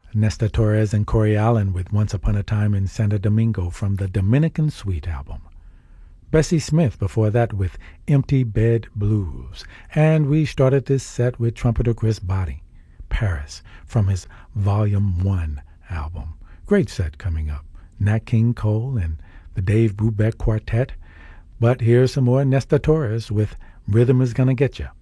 Nestor Torres and Corey Allen with Once Upon a Time in Santo Domingo from the Dominican Suite album. Bessie Smith before that with Empty Bed Blues. And we started this set with trumpeter Chris Botti, Paris, from his Volume 1 album. Great set coming up. Nat King Cole and the Dave Brubeck Quartet. But here's some more Nestor Torres with Rhythm Is Gonna Get Ya.